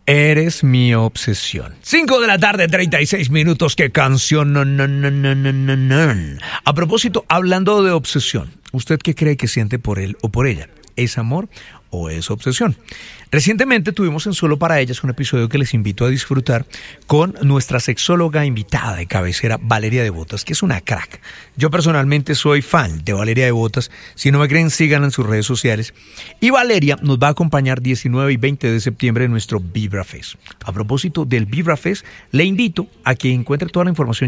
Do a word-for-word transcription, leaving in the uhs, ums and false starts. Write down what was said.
Eres mi obsesión. Cinco de la tarde, treinta y seis minutos. ¿Qué canción? No, no, no, no, no, no, no. A propósito, hablando de obsesión, ¿usted qué cree que siente por él o por ella? ¿Es amor o es obsesión? Recientemente tuvimos en Solo para Ellas un episodio que les invito a disfrutar con nuestra sexóloga invitada de cabecera, Valeria Devotas, que es una crack. Yo personalmente soy fan de Valeria Devotas. Si no me creen, síganla en sus redes sociales. Y Valeria nos va a acompañar diecinueve y veinte de septiembre en nuestro Vibra Fest. A propósito del Vibra Fest, le invito a que encuentre toda la información